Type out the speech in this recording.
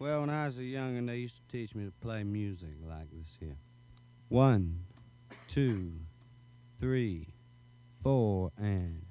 Well, when I was a youngin', they used to teach me to play music like this here. 1, 2, 3, 4, and